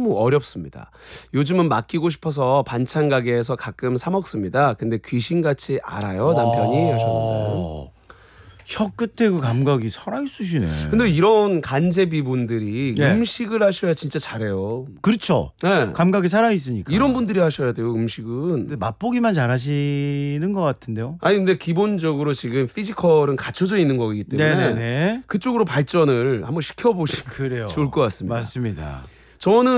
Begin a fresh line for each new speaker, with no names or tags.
너무 어렵습니다. 요즘은 맡기고 싶어서 반찬 가게에서 가끔 사 먹습니다. 근데 귀신같이 알아요 남편이 하셨는데.
혀 끝에 그 감각이 살아있으시네.
근데 이런 간제비분들이
예.
음식을 하셔야 진짜 잘해요.
그렇죠.
네.
감각이 살아있으니까.
이런 분들이 하셔야 돼요 음식은.
근데 맛보기만 잘하시는 것 같은데요.
아니 근데 기본적으로 지금 피지컬은 갖춰져 있는 거기 때문에
네네네.
그쪽으로 발전을 한번 시켜보시면
그래요.
좋을 것 같습니다.
맞습니다.
저는